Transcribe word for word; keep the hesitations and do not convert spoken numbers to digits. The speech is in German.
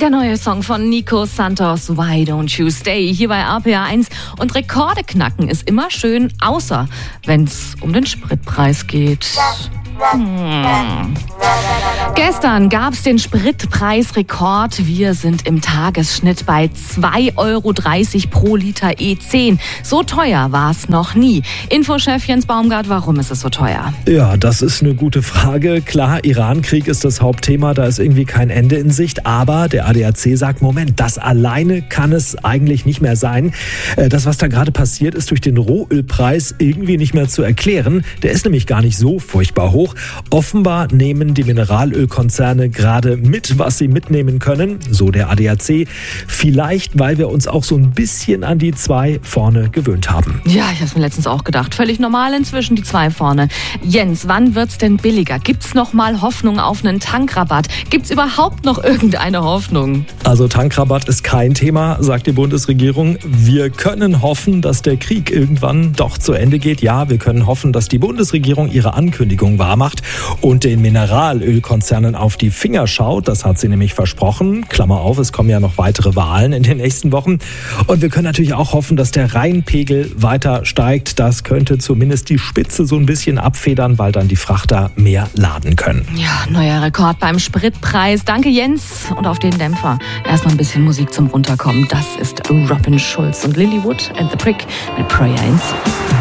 Der neue Song von Nico Santos, Why Don't You Stay, hier bei R P R eins. Und Rekorde knacken ist immer schön, außer wenn es um den Spritpreis geht. Hm. Gestern gab es den Spritpreisrekord. Wir sind im Tagesschnitt bei zwei Euro dreißig pro Liter E zehn. So teuer war es noch nie. Infochef Jens Baumgart, warum ist es so teuer? Ja, das ist eine gute Frage. Klar, Iran-Krieg ist das Hauptthema, da ist irgendwie kein Ende in Sicht. Aber der A D A C sagt, Moment, das alleine kann es eigentlich nicht mehr sein. Das, was da gerade passiert, ist durch den Rohölpreis irgendwie nicht mehr zu erklären. Der ist nämlich gar nicht so furchtbar hoch. Offenbar nehmen die Mineralölkonzerne gerade mit, was sie mitnehmen können, so der A D A C. Vielleicht, weil wir uns auch so ein bisschen an die zwei vorne gewöhnt haben. Ja, ich habe es mir letztens auch gedacht. Völlig normal inzwischen, die zwei vorne. Jens, wann wird's denn billiger? Gibt's noch mal Hoffnung auf einen Tankrabatt? Gibt's überhaupt noch irgendeine Hoffnung? Also Tankrabatt ist kein Thema, sagt die Bundesregierung. Wir können hoffen, dass der Krieg irgendwann doch zu Ende geht. Ja, wir können hoffen, dass die Bundesregierung ihre Ankündigung wahrmacht und den Mineralölkonzernen auf die Finger schaut. Das hat sie nämlich versprochen. Klammer auf, es kommen ja noch weitere Wahlen in den nächsten Wochen. Und wir können natürlich auch hoffen, dass der Rheinpegel weiter steigt. Das könnte zumindest die Spitze so ein bisschen abfedern, weil dann die Frachter mehr laden können. Ja, neuer Rekord beim Spritpreis. Danke, Jens. Und auf den Dämpfer erstmal ein bisschen Musik zum Runterkommen. Das ist Robin Schulz und Lilywood and the Prick mit Prayer in Sea.